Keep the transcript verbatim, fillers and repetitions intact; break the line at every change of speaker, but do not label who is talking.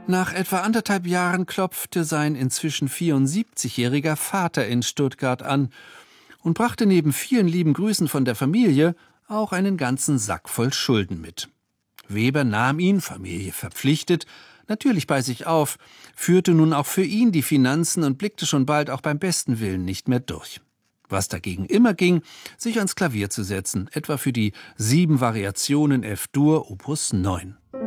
Nach etwa anderthalb Jahren klopfte sein inzwischen vierundsiebzigjähriger Vater in Stuttgart an und brachte neben vielen lieben Grüßen von der Familie auch einen ganzen Sack voll Schulden mit. Weber nahm ihn, Familie verpflichtet, natürlich bei sich auf, führte nun auch für ihn die Finanzen und blickte schon bald auch beim besten Willen nicht mehr durch. Was dagegen immer ging, sich ans Klavier zu setzen, etwa für die sieben Variationen F-Dur Opus neun.